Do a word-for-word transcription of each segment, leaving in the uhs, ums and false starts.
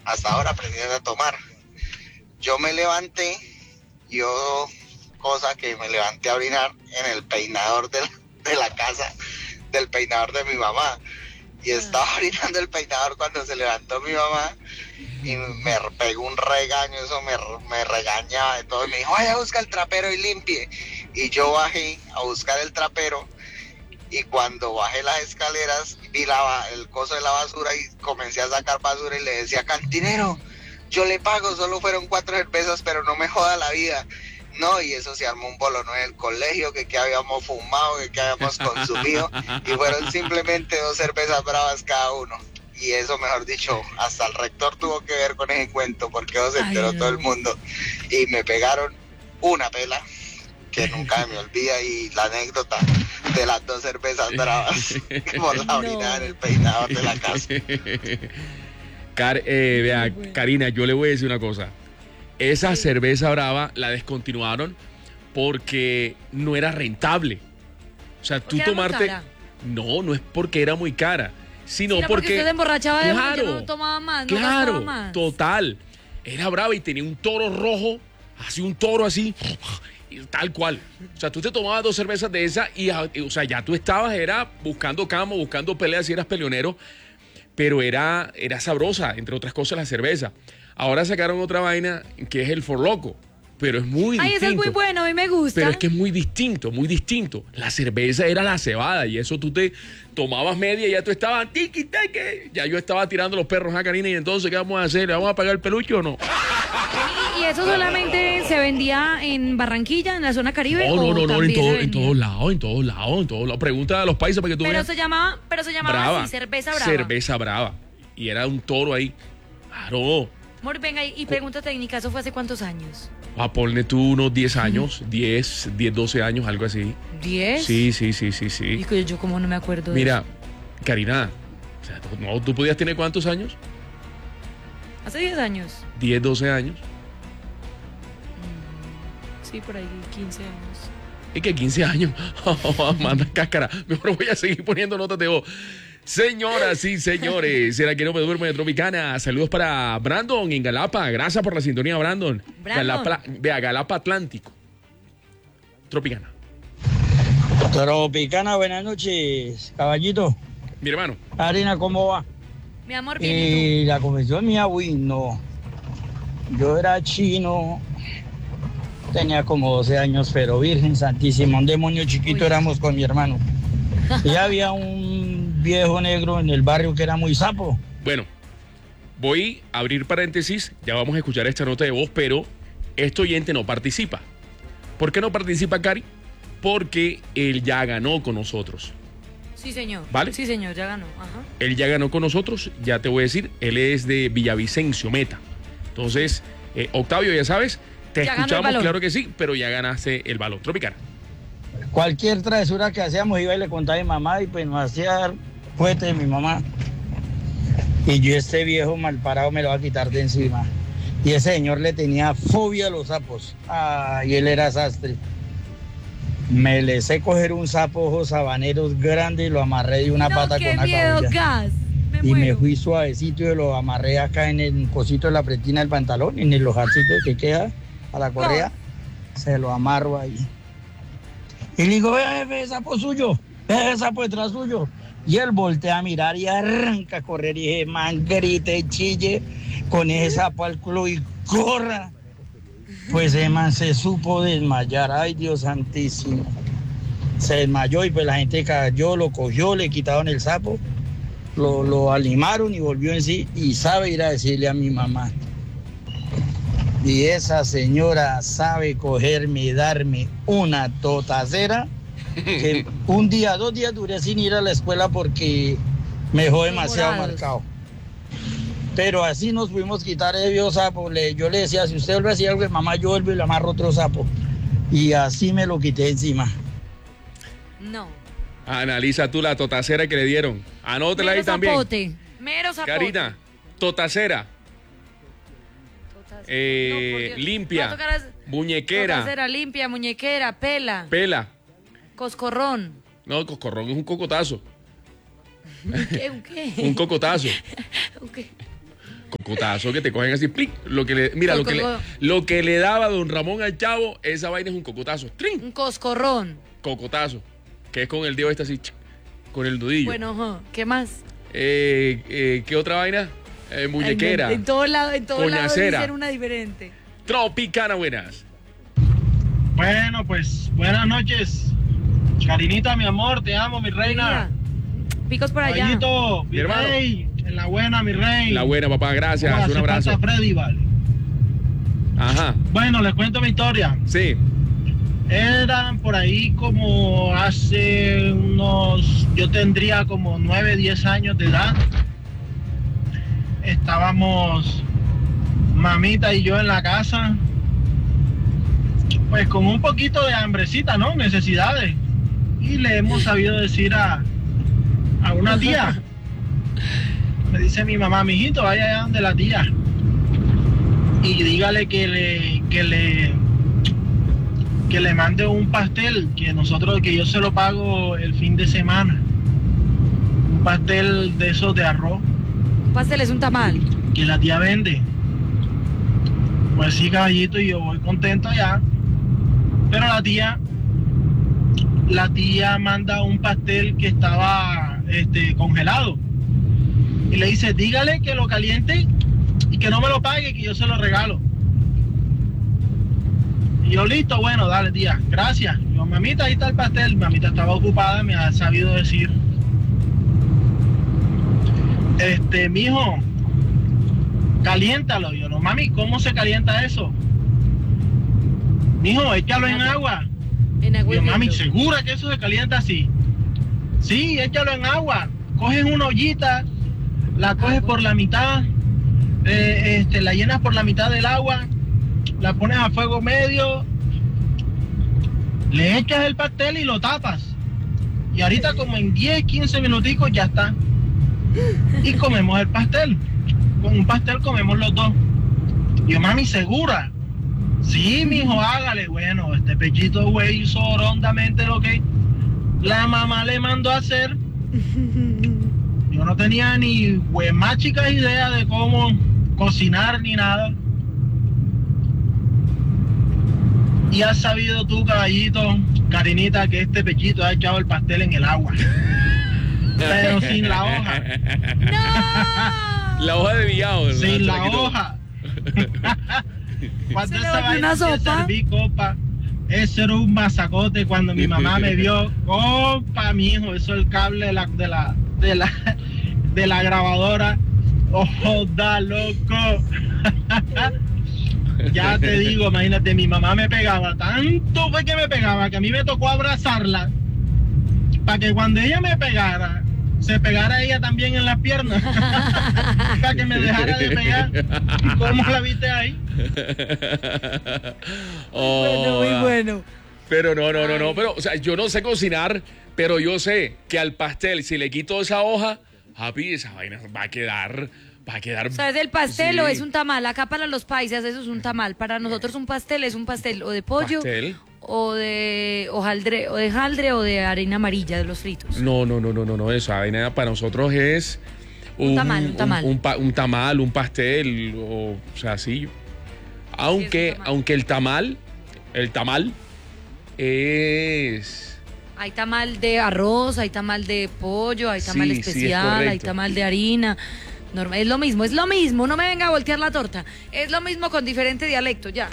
hasta ahora aprendiendo a tomar. Yo me levanté, yo, cosa que me levanté a orinar en el peinador de la, de la casa, del peinador de mi mamá. Y estaba orinando el peinador cuando se levantó mi mamá y me pegó un regaño, eso me, me regañaba de todo. Y me dijo, vaya, busca el trapero y limpie. Y yo bajé a buscar el trapero y cuando bajé las escaleras vi la, el coso de la basura y comencé a sacar basura y le decía, cantinero, yo le pago, solo fueron cuatro cervezas, pero no me joda la vida. No, y eso se armó un bolonón en el colegio, que que habíamos fumado, que que habíamos consumido, y fueron simplemente dos cervezas bravas cada uno. Y eso, mejor dicho, hasta el rector tuvo que ver con ese cuento, porque eso se enteró Ay, no. todo el mundo. Y me pegaron una pela, que nunca me olvida, y la anécdota de las dos cervezas bravas por la orina no. en el peinador de la casa. Car eh, vea, Karina, yo le voy a decir una cosa. Esa sí. cerveza brava la descontinuaron porque no era rentable. O sea, tú tomarte... No, no es porque era muy cara, sino sí, porque... porque usted se emborrachaba claro, de no tomaba más, no claro, gastaba más. Total. Era brava y tenía un toro rojo, así un toro así, tal cual. O sea, tú te tomabas dos cervezas de esa y, o sea, ya tú estabas, era buscando cama, buscando peleas si eras peleonero, pero era, era sabrosa, entre otras cosas, la cerveza. Ahora sacaron otra vaina que es el For Loco, pero es muy Ay, distinto. Ay, eso es muy bueno, a mí me gusta. Pero es que es muy distinto, muy distinto. La cerveza era la cebada y eso tú te tomabas media y ya tú estabas tiqui teque. Ya yo estaba tirando los perros a Karina y entonces, ¿qué vamos a hacer? ¿Le vamos a pagar el peluche o no? ¿Y eso solamente se vendía en Barranquilla, en la zona Caribe? No, no, no, no en, todo, en todos lados, en todos lados, en todos lados. Pregunta a los paisas para que tú pero veas. Se llamaba, pero se llamaba brava, así, cerveza brava. Cerveza brava. Y era un toro ahí. Claro. Amor, venga, y pregunta técnica, ¿eso fue hace cuántos años? Ah, ponle tú unos diez años, diez, diez, doce años, algo así. ¿diez? Sí, sí, sí, sí, sí. Y que yo como no me acuerdo de Mira, eso. Karina, o sea, ¿no, ¿tú podías tener cuántos años? Hace diez años. diez, doce años. Sí, por ahí, quince años. ¿Y qué quince años? Manda cáscara. Mejor voy a seguir poniendo notas de voz. Señoras y señores, será que no me duerme de Tropicana. Saludos para Brandon en Galapa. Gracias por la sintonía, Brandon. Brandon. Galapa, vea, Galapa Atlántico. Tropicana. Tropicana, buenas noches, caballito. Mi hermano. Karina, ¿cómo va? Mi amor, bien. Y la confesión mía, uy, no. Yo era chino, tenía como doce años, pero Virgen Santísima, un demonio chiquito uy. Éramos con mi hermano. Y había un viejo negro en el barrio que era muy sapo. Bueno, voy a abrir paréntesis, ya vamos a escuchar esta nota de voz, pero este oyente no participa. ¿Por qué no participa, Cari? Porque él ya ganó con nosotros. Sí, señor. ¿Vale? Sí, señor, ya ganó. Ajá. Él ya ganó con nosotros, ya te voy a decir, él es de Villavicencio, Meta. Entonces, eh, Octavio, ya sabes, te ya escuchamos, claro que sí, pero ya ganaste el balón. Tropicana. Cualquier travesura que hacíamos iba y le contaba a mi mamá y pues nos hacía fuerte de mi mamá. Y yo este viejo mal parado me lo va a quitar de encima. Y ese señor le tenía fobia a los sapos. Ah, y él era sastre. Me le sé coger un sapo ojos habaneros grande y lo amarré de una no, pata qué con una miedo, cabulla. Gas. Me y muero. me fui suavecito y lo amarré acá en el cosito de la pretina del pantalón, en el hojarcito que queda a la correa. No. Se lo amarro ahí. Y le digo, ve, ve, sapo suyo, ve, sapo detrás suyo. Y él voltea a mirar y arranca a correr. Y dije, man, grite, chille con ese sapo al culo y corra. Pues ese man se supo desmayar. Ay, Dios santísimo. Se desmayó y pues la gente cayó, lo cogió, le quitaron el sapo, lo, lo alimaron y volvió en sí. Y sabe ir a decirle a mi mamá. Y esa señora sabe cogerme y darme una totacera que un día, dos días duré sin ir a la escuela porque me dejó demasiado marcado. Pero así nos pudimos quitar el viejo sapo. Le, yo le decía, si usted vuelve a decir algo de mamá, yo vuelvo y le amarro otro sapo. Y así me lo quité encima. No. Analiza tú la totacera que le dieron. Anótela ahí también. Zapote. Mero zapote. Karina, totacera. Eh, no, limpia, no, muñequera. Totacera, limpia, muñequera, pela. Pela. Coscorrón. No, coscorrón es un cocotazo. ¿Un qué? ¿Un qué? Un cocotazo. ¿Un qué? Cocotazo que te cogen así, plic, lo que le, mira, lo que le, lo que le daba don Ramón al chavo, esa vaina es un cocotazo. ¡Trin! Un coscorrón. Cocotazo, que es con el dedo este así, con el nudillo. Bueno, uh, ¿qué más? Eh, eh, ¿Qué otra vaina? Eh, muñequera. En, en todos lados, en todos lados Coñacera. dicen una diferente. Tropicana, buenas. Bueno, pues, buenas noches. Carinita, mi amor, te amo, mi reina. Picos por allá. Caballito, mi, Mi hermano. rey, en la buena, mi rey. La buena, papá, gracias. ¿Cómo Un hace abrazo. falta Freddy, vale? Ajá, Bueno, les cuento mi historia. sí. Eran por ahí como hace unos, yo tendría como nueve, diez años de edad. Estábamos mamita y yo en la casa, pues con un poquito de hambrecita, ¿no? Necesidades. Y le hemos sabido decir a, a una tía. Me dice mi mamá, mijito, vaya allá donde la tía. Y dígale que le, que le, que le mande un pastel, que nosotros, que yo se lo pago el fin de semana. Un pastel de esos de arroz. Un pastel es un tamal. Que la tía vende. Pues sí, caballito, y yo voy contento allá. Pero la tía, la tía manda un pastel que estaba este, congelado. Y le dice, dígale que lo caliente y que no me lo pague, que yo se lo regalo. Y yo, listo, bueno, dale, tía, gracias. Yo, mamita, ahí está el pastel. Mamita estaba ocupada, me ha sabido decir. Este, mijo, caliéntalo. Yo, no, mami, ¿cómo se calienta eso? Mijo, échalo en agua. En agua. Yo, hirviendo. mami, ¿segura que eso se calienta así? Sí, échalo en agua. Coges una ollita, la coges por la mitad, eh, este, la llenas por la mitad del agua, la pones a fuego medio, le echas el pastel y lo tapas. Y ahorita como en diez, quince minuticos ya está. Y comemos el pastel. Con un pastel comemos los dos. Yo, mami, ¿segura? Sí, mijo, hágale. Bueno, este pechito güey hizo rondamente lo que la mamá le mandó a hacer. Yo no tenía ni güey, más chicas idea de cómo cocinar ni nada. Y has sabido tú, caballito, Carinita, que este pechito ha echado el pastel en el agua. Pero sin la hoja. ¡No! La hoja de villado. Sin la la quitó. hoja. Cuando Se le esa volvió una vaina que sopa. serví, compa, eso era un masacote. Cuando mi mamá me vio, compa, mijo, eso es el cable de la, de la, de la, de la grabadora. ¡Oh, da loco! Ya te digo, imagínate, mi mamá me pegaba, tanto fue que me pegaba, que a mí me tocó abrazarla, para que cuando ella me pegara, se pegara ella también en las piernas, para que me dejara de pegar. ¿Cómo la viste ahí? Oh, Bueno, muy bueno. Pero no, no, no, no. Pero, o sea, yo no sé cocinar, pero yo sé que al pastel, si le quito esa hoja, papi, esa vaina va a quedar, va a quedar. O sea, ¿es el pastel sí. o es un tamal? Acá para los paisas eso es un tamal. Para nosotros un pastel es un pastel o de pollo ¿Pastel? o de hojaldre, o de jaldre o de harina amarilla de los fritos. No, no, no, no, no, no. Esa vaina para nosotros es Un tamal, un tamal. Un, un pa- un tamal, un pastel, o, o sea, sí. Aunque, tamal. aunque el tamal, el tamal es. Hay tamal de arroz, hay tamal de pollo, hay tamal Sí, sí, es especial, hay correcto. tamal de harina. Norma- es lo mismo, es lo mismo. No me venga a voltear la torta. Es lo mismo con diferente dialecto, ya.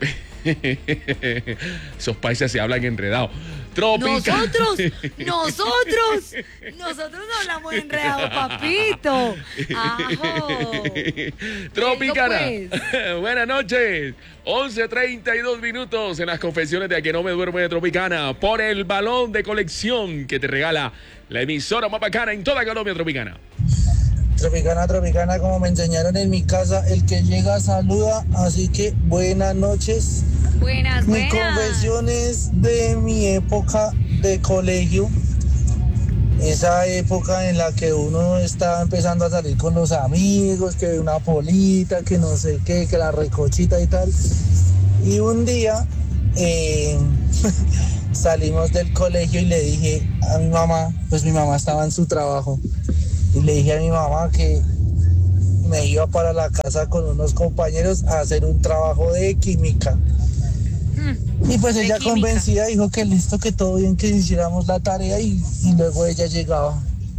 Esos países se hablan enredados. Tropical. Nosotros, nosotros, nosotros no hablamos enredado, papito. Ajo. Tropicana. Eso pues. Buenas noches. once treinta y dos minutos en las confesiones de A Que No Me Duermo de Tropicana. Por el balón de colección que te regala la emisora más bacana en toda Colombia, Tropicana. Tropicana, Tropicana, como me enseñaron en mi casa, el que llega saluda, así que buenas noches. Buenas, Mi buenas. confesión es de mi época de colegio, esa época en la que uno estaba empezando a salir con los amigos, que una polita, que no sé qué, que la recochita y tal. Y un día eh, salimos del colegio y le dije a mi mamá, pues mi mamá estaba en su trabajo, y le dije a mi mamá que me iba para la casa con unos compañeros a hacer un trabajo de química. Y pues De ella química. convencida dijo que listo, que todo bien, que hiciéramos la tarea y, y luego ella llegaba.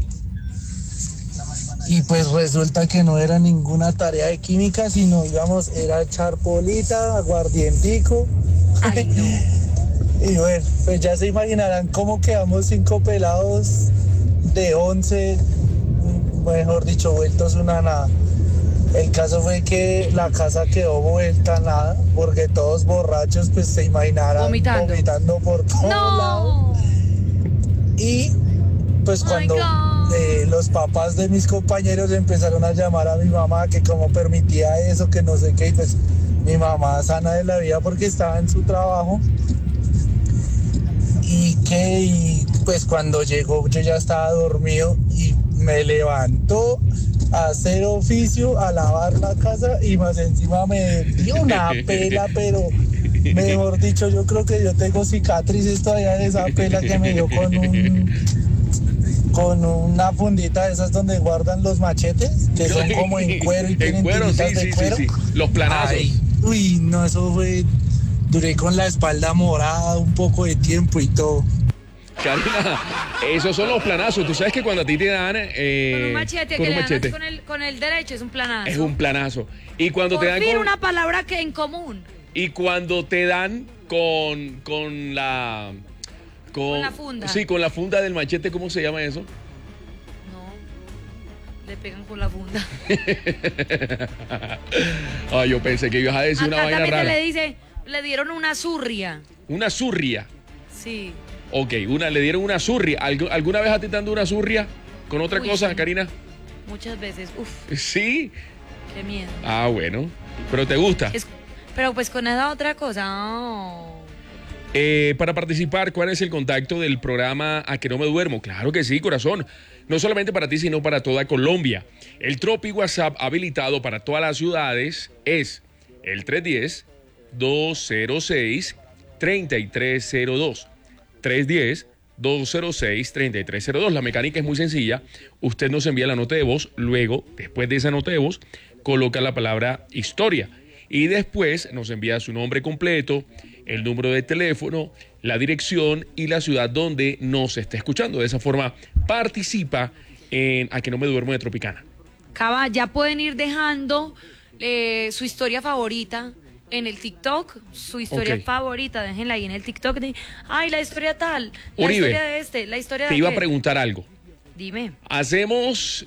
Y pues resulta que no era ninguna tarea de química, sino íbamos, era echar polita, aguardientico. Ay, no. Y bueno, pues ya se imaginarán cómo quedamos cinco pelados de once, mejor dicho, vueltos una nada. El caso fue que la casa quedó vuelta a nada, porque todos borrachos, pues se imaginarán Vomitando. vomitando por todos lados. No. Y pues My cuando God. eh, los papás de mis compañeros empezaron a llamar a mi mamá, que cómo permitía eso, que no sé qué, y pues mi mamá sana de la vida porque estaba en su trabajo. Y que y, pues cuando llegó yo ya estaba dormido y me levantó a hacer oficio, a lavar la casa y más encima me dio una pela, pero mejor dicho, yo creo que yo tengo cicatrices todavía de esa pela que me dio con un con una fundita de esas donde guardan los machetes, que son como en cuero y En tienen cuero, sí, tiritas de sí, sí, cuero. sí. Los planazos. Ay, uy, no, eso fue, duré con la espalda morada un poco de tiempo y todo. Karina, esos son los planazos. Tú sabes que cuando a ti te dan. Eh, Con un machete, con que un le dan machete, así con el, con el derecho, es un planazo. es un planazo. Y cuando Por te dan fin con, una palabra que en común. y cuando te dan con, con la. Con la funda. Sí, con la funda del machete, ¿cómo se llama eso? No, le pegan con la funda. Ay, yo pensé que ibas a decir una Acá vaina también se rara. le dice, le dieron una zurria. Una zurria. Sí. Ok, una, le dieron una zurria. ¿Algu- ¿Alguna vez a ti te han dado una zurria con otra Uy, cosa, sí. Karina? Muchas veces. Uf, Sí. qué miedo. Ah, bueno. Pero te gusta. Es- pero pues con esa otra cosa. oh. Eh, para participar, ¿cuál es el contacto del programa A que no me duermo? Claro que sí, corazón. No solamente para ti, sino para toda Colombia. El Tropi WhatsApp habilitado para todas las ciudades es el tres uno cero, dos cero seis, tres tres cero dos. tres uno cero, dos cero seis, tres tres cero dos. La mecánica es muy sencilla. Usted nos envía la nota de voz. Luego, después de esa nota de voz, coloca la palabra historia. Y después nos envía su nombre completo, el número de teléfono, la dirección y la ciudad donde nos está escuchando. De esa forma participa en A que no me duermo de Tropicana. Cava, ya pueden ir dejando eh, su historia favorita en el TikTok, su historia Ok. favorita, déjenla ahí en el TikTok. De, ay, la historia tal, la Uribe, historia de este, la historia de Te iba a aquel". preguntar algo. Dime. ¿Hacemos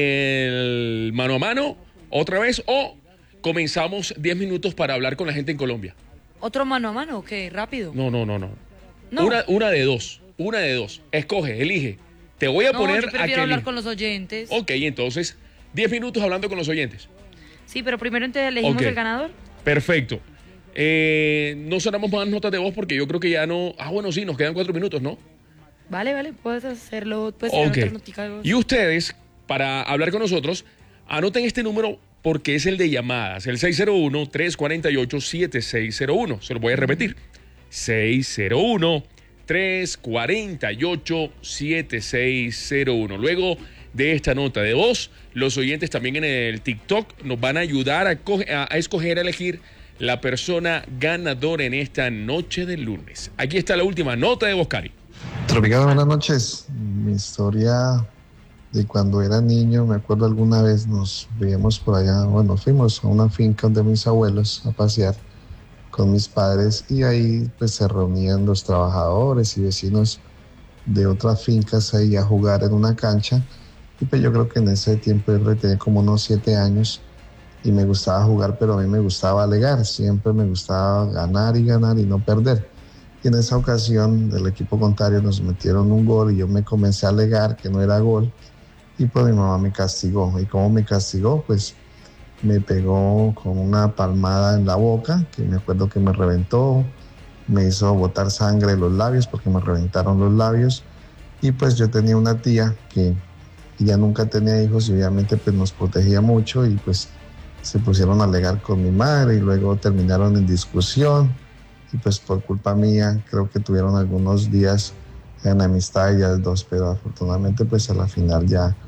el mano a mano otra vez o comenzamos diez minutos para hablar con la gente en Colombia? ¿Otro mano a mano? ¿Ok? Rápido. No, no, no, no. No. Una, una de dos. Una de dos. Escoge, elige. Te voy a No, poner yo a prefiero que hablar eli- con los oyentes. Ok, entonces, diez minutos hablando con los oyentes. Sí, pero primero entonces elegimos Ok. el ganador. Perfecto. Eh, no sonamos más notas de voz porque yo creo que ya no. Ah, bueno, sí, nos quedan cuatro minutos, ¿no? Vale, vale, puedes hacerlo. Puedes tener Ok. otra notica de voz. Y ustedes, para hablar con nosotros, anoten este número porque es el de llamadas, el seis cero uno, tres cuatro ocho, siete seis cero uno. Se lo voy a repetir. seis cero uno, tres cuatro ocho, siete seis cero uno. Luego de esta nota de voz, los oyentes también en el TikTok nos van a ayudar a, coge- a- a escoger, a elegir la persona ganadora en esta noche del lunes. Aquí está la última nota de voz, Cari. Tropicana, buenas noches. Mi historia de cuando era niño, me acuerdo alguna vez nos veíamos por allá, bueno, fuimos a una finca de mis abuelos a pasear con mis padres y ahí pues se reunían los trabajadores y vecinos de otras fincas ahí a jugar en una cancha y pues yo creo que en ese tiempo yo tenía como unos siete años y me gustaba jugar, pero a mí me gustaba alegar, siempre me gustaba ganar y ganar y no perder. Y en esa ocasión el equipo contrario nos metieron un gol y yo me comencé a alegar que no era gol y pues mi mamá me castigó. ¿Y cómo me castigó? Pues me pegó con una palmada en la boca, que me acuerdo que me reventó, me hizo botar sangre de los labios porque me reventaron los labios y pues yo tenía una tía que ella nunca tenía hijos y obviamente pues nos protegía mucho y pues se pusieron a alegar con mi madre y luego terminaron en discusión y pues por culpa mía creo que tuvieron algunos días en amistad ellas dos, pero afortunadamente pues a la final ya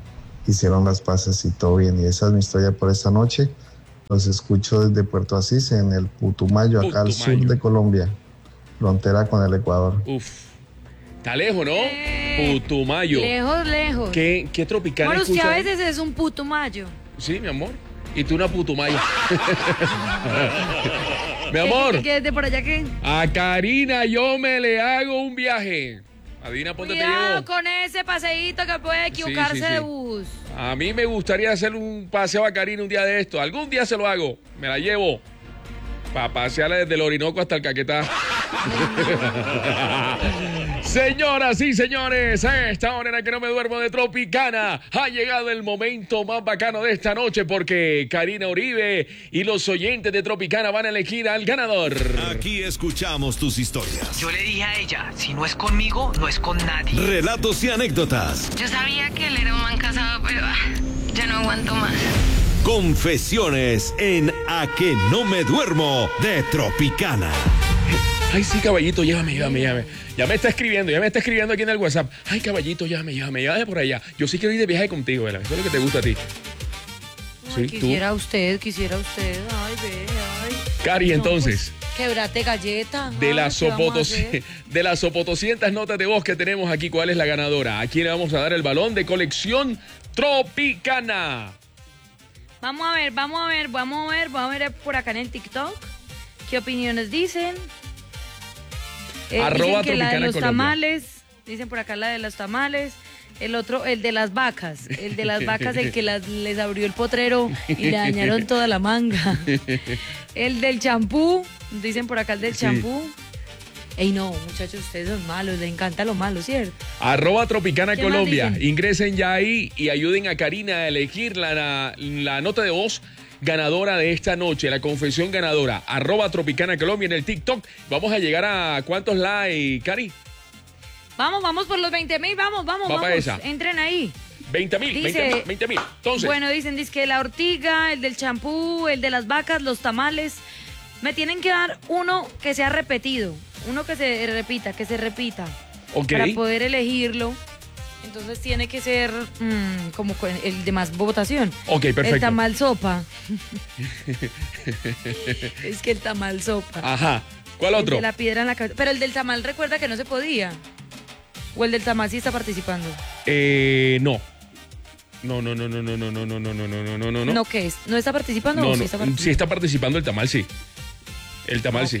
hicieron las paces y todo bien. Y esa es mi historia por esta noche. Los escucho desde Puerto Asís, en el Putumayo, acá al sur de Colombia, frontera con el Ecuador. Uf, está lejos, ¿no? Eh, Putumayo. Lejos, lejos. ¿Qué, qué Tropicana Bueno, usted escucha? a veces es un putumayo. Sí, mi amor. Y tú una Putumayo. Mi ¿Qué- amor, qué- qué es de por allá qué? a Karina yo me le hago un viaje. Adivina por dónde te Cuidado llevo. con ese paseíto que puede equivocarse Sí, sí, sí. de bus. A mí me gustaría hacer un paseo a Karina un día de esto. Algún día se lo hago. Me la llevo. Para pasearla desde el Orinoco hasta el Caquetá. Señoras y señores, a esta hora en la que no me duermo de Tropicana, ha llegado el momento más bacano de esta noche porque Karina Uribe y los oyentes de Tropicana van a elegir al ganador. Aquí escuchamos tus historias. Yo le dije a ella, si no es conmigo, no es con nadie. Relatos y anécdotas. Yo sabía que él era un man casado, pero ah, ya no aguanto más. Confesiones en A que no me duermo de Tropicana. Ay, sí, caballito, llévame, llévame, llévame. Ya me está escribiendo, ya me está escribiendo aquí en el WhatsApp. Ay, caballito, llévame, llévame, llévame por allá. Yo sí quiero ir de viaje contigo, ¿verdad? Eso es lo que te gusta a ti. Ay, Sí, quisiera usted, quisiera usted. Ay, ve, ay. Cari, No, entonces, pues, quebrate galleta. de Ay, las ¿qué vamos a sopotos, hacer? de las sopotoscientas notas de voz que tenemos aquí, ¿cuál es la ganadora? ¿A quién le vamos a dar el balón de colección Tropicana? Vamos a ver, vamos a ver, vamos a ver, vamos a ver por acá en el TikTok. ¿Qué opiniones dicen? Eh, Arroba dicen que la de Tropicana los Colombia. tamales, dicen por acá la de los tamales. El otro, el de las vacas, el de las vacas, el que las, les abrió el potrero y le dañaron toda la manga. El del champú, dicen por acá el del Sí. champú. Ey, no, muchachos, ustedes son malos, les encanta lo malo, ¿cierto? Arroba Tropicana ¿Qué más Colombia. dicen? Ingresen ya ahí y ayuden a Karina a elegir la, la, la nota de voz ganadora de esta noche, la confesión ganadora. Arroba Tropicana Colombia en el TikTok. Vamos a llegar a ¿cuántos likes, Cari? Vamos, vamos por los veinte mil, vamos, vamos, Va pa' vamos. esa. Entren ahí. veinte mil, Dice- veinte mil. Entonces, Bueno, dicen, dice que la ortiga, el del champú, el de las vacas, los tamales. Me tienen que dar uno que sea repetido, uno que se repita, que se repita. ok. Para poder elegirlo. Entonces tiene que ser mm, como con el de más votación. Ok, perfecto. El tamal sopa. Es que el tamal sopa. Ajá. ¿Cuál El otro? de la piedra en la cabeza. Pero el del tamal recuerda que no se podía. O el del tamal sí está participando. Eh, no. No, no, no, no, no, no, no, no, no, no, no, no, no. ¿No qué es? ¿No está participando No, o no. sí está participando? Sí está participando el tamal, sí. El tamal, Ok. sí.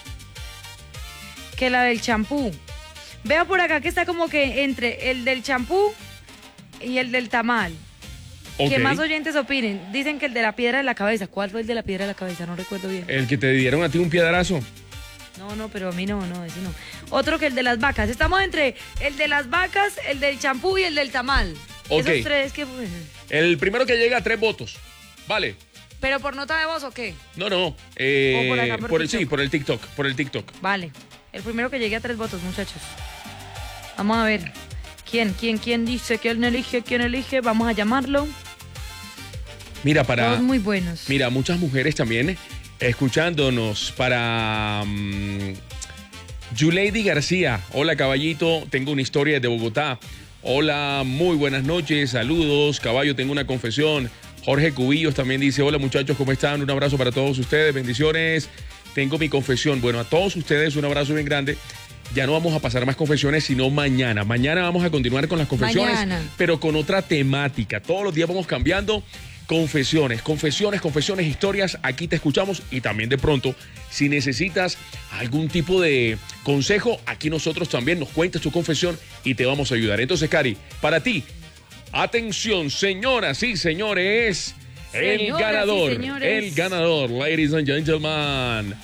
Que la del champú. Veo por acá que está como que entre el del champú y el del tamal. Ok. Que más oyentes opinen. Dicen que el de la piedra de la cabeza. ¿Cuál fue el de la piedra de la cabeza? No recuerdo bien. El que te dieron a ti un piedrazo. No, no, pero a mí no, no, ese no. Otro que el de las vacas. Estamos entre el de las vacas, el del champú y el del tamal. Ok. Esos tres que... pues, El primero que llega a tres votos. Vale. ¿Pero por nota de voz o qué? No, no. Eh, O por acá, por por el, sí, TikTok. por el TikTok. Por el TikTok. Vale. El primero que llegue a tres votos, muchachos. Vamos a ver. ¿Quién, quién, quién dice? ¿Quién elige? ¿Quién elige? Vamos a llamarlo. Mira, para. Todos muy buenos. Mira, muchas mujeres también escuchándonos. Para. Um, Yulady García. Hola, caballito. Tengo una historia de Bogotá. Hola, muy buenas noches. Saludos. Caballo, tengo una confesión. Jorge Cubillos también dice: hola, muchachos, ¿cómo están? Un abrazo para todos ustedes. Bendiciones. Tengo mi confesión. Bueno, a todos ustedes un abrazo bien grande. Ya no vamos a pasar más confesiones, sino mañana. Mañana vamos a continuar con las confesiones, Mañana. pero con otra temática. Todos los días vamos cambiando confesiones, confesiones, confesiones, historias. Aquí te escuchamos y también de pronto, si necesitas algún tipo de consejo, aquí nosotros también nos cuentas tu confesión y te vamos a ayudar. Entonces, Cari, para ti, atención, señoras y señores, el Señoras y ganador, señores. el ganador, ladies and gentlemen.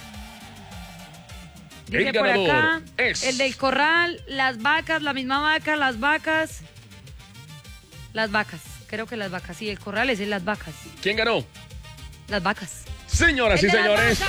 Dice el por ganador acá, es- el del corral, las vacas, la misma vaca, las vacas. Las vacas, creo que las vacas. Sí, el corral es el las vacas. ¿Quién ganó? Las vacas. Señoras El y de las señores.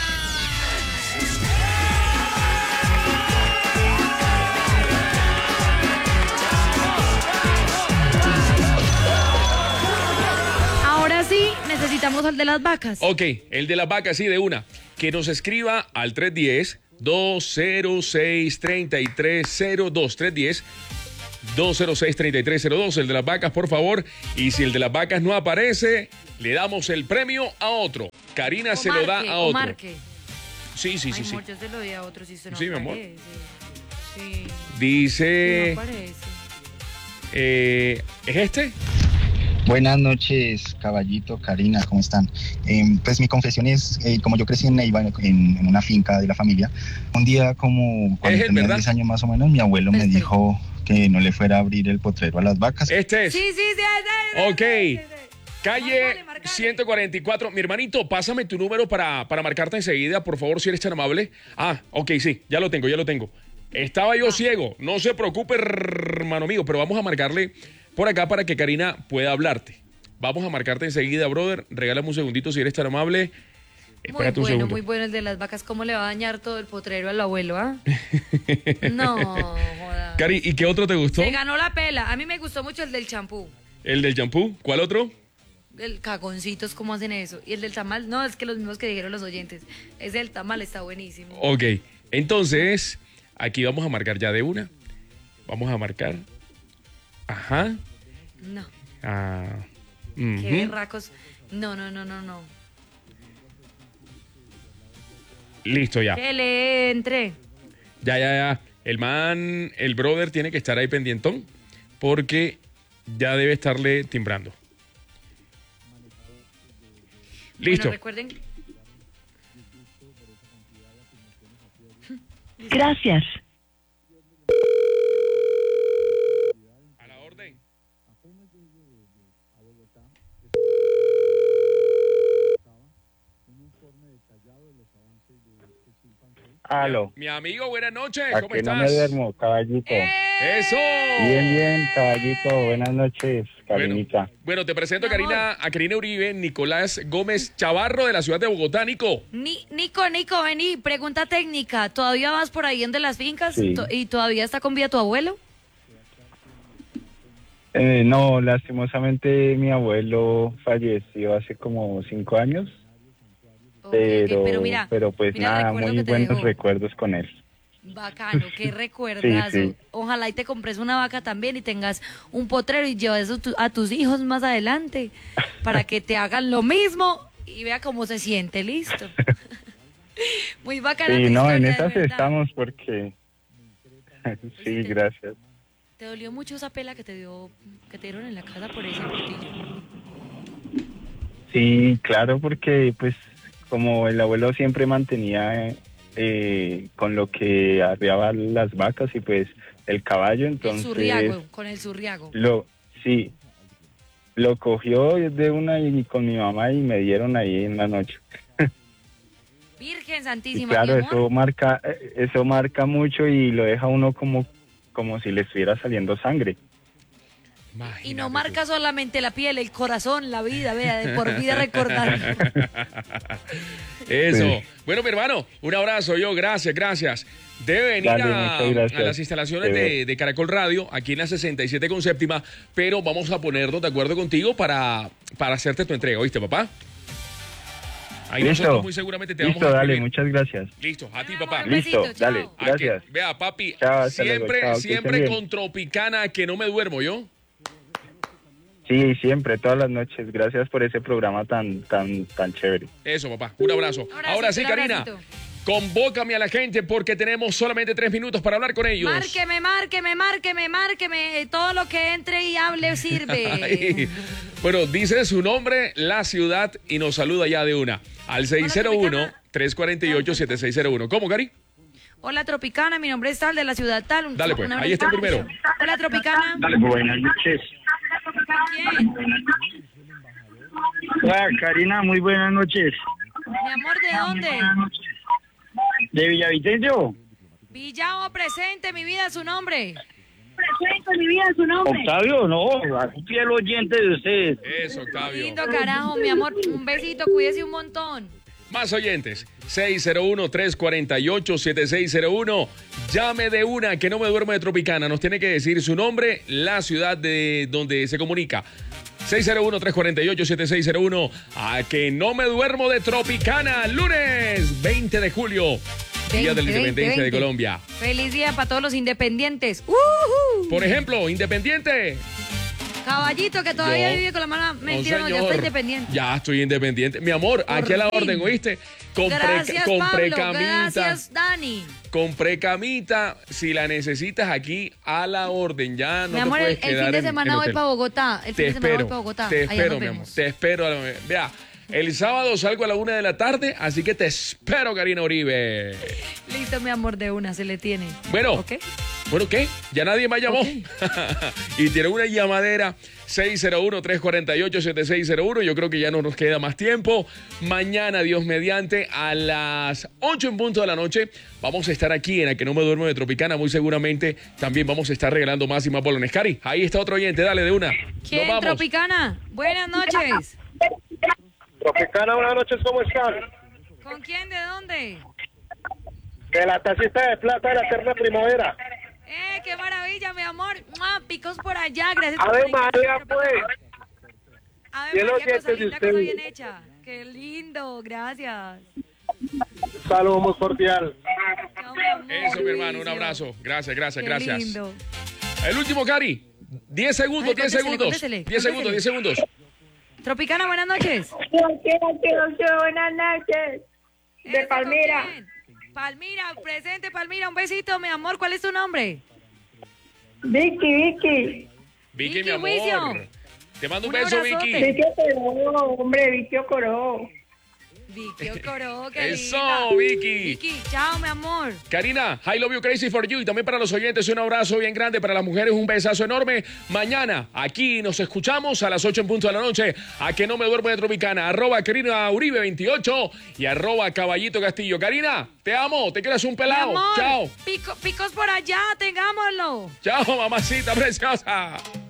Ahora sí, necesitamos al de las vacas. Ok, el de las vacas, sí, de una. Que nos escriba al tres uno cero, dos cero seis, tres tres cero dos. tres uno cero, dos cero seis, tres tres cero dos, el de las vacas, por favor. Y si el de las vacas no aparece, le damos el premio a otro. Karina O se marque, lo da a o otro. marque. Sí, sí, sí, Ay, sí. amor, yo se lo di a otro si usted no Sí, mi amor. aparece. Sí. Dice, No aparece. eh, ¿es este? Buenas noches, caballito, Karina, ¿cómo están? Eh, pues mi confesión es, eh, como yo crecí en Neiva, en, en una finca de la familia, un día como cuando Es él, tenía ¿verdad? diez años más o menos, mi abuelo me Este. dijo que no le fuera a abrir el potrero a las vacas. Este es. Sí, sí, sí. ese, ese, Ok. ese, ese. Calle Marcale, marcale. ciento cuarenta y cuatro. Mi hermanito, pásame tu número para, para marcarte enseguida, por favor, si eres tan amable. Ah, ok, sí, ya lo tengo, ya lo tengo. Estaba yo ciego, no se preocupe, hermano mío, pero vamos a marcarle por acá para que Karina pueda hablarte. Vamos a marcarte enseguida, brother. Regálame un segundito si eres tan amable. Muy Espérate un bueno, segundo. muy bueno el de las vacas. ¿Cómo le va a dañar todo el potrero al abuelo, ah? No, joda. Cari, ¿y qué otro te gustó? Se ganó la pela. A mí me gustó mucho el del champú. ¿El del champú? ¿Cuál otro? El cagoncitos, ¿cómo hacen eso? Y el del tamal, no, es que los mismos que dijeron los oyentes. Ese del tamal está buenísimo. Ok, entonces, aquí vamos a marcar ya de una. Vamos a marcar. Ajá. No, Ah, qué ujú. racos. No, no, no, no, no. Listo ya. Que le entre. Ya, ya, ya. El man, el brother tiene que estar ahí pendientón porque ya debe estarle timbrando. Listo. Bueno, recuerden. Gracias. A la orden. Aló. Mi amigo, buenas noches. ¿A ¿Cómo que no estás? me duermo, caballito? Eso. Bien, bien, caballito. Buenas noches, Karinita. Bueno, te presento a Mi amor. Karina, a Karina Uribe, Nicolás Gómez Chavarro de la ciudad de Bogotá. Nico. Ni, Nico, Nico, vení, pregunta técnica. ¿Todavía vas por ahí en de las fincas? Sí. To- ¿Y todavía está con vida tu abuelo? Eh, no, lastimosamente mi abuelo falleció hace como cinco años. Ok, Pero, ok, pero mira, pero pues mira el nada, recuerdo muy que te buenos dejó. recuerdos con él. Bacano, qué recuerdazo. Sí, sí. Ojalá y te compres una vaca también y tengas un potrero y lleves eso tu- a tus hijos más adelante para que te hagan lo mismo y vea cómo se siente, listo. Muy bacana tu Sí, no, en historia, de esas verdad. estamos porque... sí, gracias. ¿Te dolió mucho esa pela que te dio, que te dieron en la casa por ese portillo? Sí, claro, porque pues como el abuelo siempre mantenía eh, con lo que arriaba las vacas y pues el caballo, El entonces surriago, con el surriago. lo sí lo cogió de una y con mi mamá y me dieron ahí en la noche. Virgen Y Santísima, claro, mi amor. eso marca eh, eso marca mucho y lo deja uno como como si le estuviera saliendo sangre. Y no marca solamente la piel, el corazón, la vida, vea, de por vida recordar. Eso. Sí. Bueno, mi hermano, un abrazo yo, gracias, gracias. Debe venir Dale, a, muchas gracias. a las instalaciones Te de, veo. de Caracol Radio, aquí en la sesenta y siete con séptima, pero vamos a ponernos de acuerdo contigo para, para hacerte tu entrega, ¿oíste, papá? Ahí Listo. nosotros muy seguramente te Listo, vamos a dale, escribir. muchas gracias. Listo, a ti, papá. un besito, Listo, dale, chao. A gracias. que- vea, papi, Chao, hasta luego, siempre, chao, que siempre estén bien. con Tropicana, que no me duermo yo. Sí, siempre, todas las noches. Gracias por ese programa tan tan tan chévere. Eso, papá, un abrazo. Abracito, Ahora sí, un Karina, abracito. convócame a la gente porque tenemos solamente tres minutos para hablar con ellos. Márqueme, márqueme, márqueme, márqueme. Todo lo que entre y hable sirve. Ay. Bueno, dice su nombre, la ciudad y nos saluda ya de una. Al seis cero uno, tres cuatro ocho, siete seis cero uno. ¿Cómo, Cari? Hola, Tropicana, mi nombre es tal, de la ciudad tal. Un- Dale, pues, un ahí está el abrazo. primero. Hola, Tropicana. Buenas noches. ¿Quién? Hola, Karina, muy buenas noches. Mi amor, ¿de dónde? ¿De Villavicencio? Villao, presente, mi vida, su nombre. Presente mi vida su nombre. Octavio, no, aquí fiel oyente de ustedes. Eso, Octavio. Lindo carajo, mi amor. Un besito, cuídese un montón. Más oyentes, seis cero uno, tres cuatro ocho, siete seis cero uno. Llame de una, que no me duermo de Tropicana. Nos tiene que decir su nombre, la ciudad de donde se comunica. seis cero uno, tres cuatro ocho, siete seis cero uno. A que no me duermo de Tropicana. Lunes veinte de julio Día de la veinte, Independencia de veinte. Colombia. Feliz día para todos los independientes. ¡Uhú! Por ejemplo, Independiente. Caballito que todavía Yo- vive con la mano. Mentira, no, ya señor. está independiente. Ya estoy independiente. Mi amor, aquí a la fin. orden, ¿oíste? Compré, Gracias, compré Pablo. camita. Gracias, Dani. Compré camita. Si la necesitas aquí, a la orden. Ya no mi te amor, el, puedes el quedar fin de en- semana en voy hotel. para Bogotá. El fin Te de semana voy espero, para Bogotá. te Allá nos espero, mi amor, vemos. te espero. a la- Vea, el sábado salgo a la una de la tarde, así que te espero, Karina Uribe. Listo, mi amor, de una, se le tiene. Bueno, ¿Ok? bueno, ¿qué? Ya nadie me llamó. Y tiene una llamadera seis cero uno, tres cuatro ocho, siete seis cero uno. Yo creo que ya no nos queda más tiempo. Mañana, Dios mediante, a las ocho en punto de la noche, vamos a estar aquí en A Que No Me Duermo de Tropicana. Muy seguramente también vamos a estar regalando más y más bolones. Cari, ahí está otro oyente, dale de una. ¿Quién, Nos vamos. Tropicana? Buenas noches. Tropicana, buenas noches, ¿cómo están? ¿Con quién? ¿De dónde? De la tacita de plata de la eterna primavera. ¡Eh, qué maravilla, mi amor! ¡Mua! Picos por allá, gracias por Ave venir. María, pues. Ave Bien María, oyentes cosa de linda, ustedes. cosa bien hecha. ¡Qué lindo! Gracias. Un saludo muy cordial. Eso, mi hermano, un abrazo. Gracias, gracias, Qué gracias. lindo. El último, Cari. diez segundos, Ay, diez contéstele, segundos. contéstele, diez segundos, diez segundos. Tropicana, buenas noches. Buenas noches. Eso, De ¿con Palmira. quién? Palmira, presente, Palmira. Un besito, mi amor. ¿Cuál es tu nombre? Vicky, Vicky. Vicky, Vicky mi amor. Huicio. Te mando un, Un beso, abrazote. Vicky. Vicky Coró, hombre, Vicky Coró. Vicky Ocoró, qué Eso, linda. Vicky. Vicky, chao, mi amor. Karina, I love you, crazy for you. Y también para los oyentes, un abrazo bien grande. Para las mujeres, un besazo enorme. Mañana, aquí nos escuchamos a las ocho en punto de la noche. A Que No Me Duermo de Tropicana. Arroba Karina Uribe veintiocho y arroba Caballito Castillo. Karina, te amo. Te quedas un Mi pelado. amor. Chao. Pico- picos por allá, tengámoslo. Chao, mamacita preciosa.